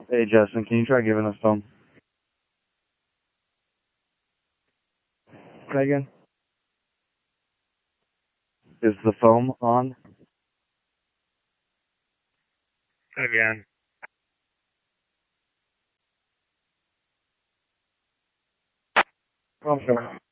Hey, Justin, can you try giving us some? Say again? Is the foam on? Again. I'm sure.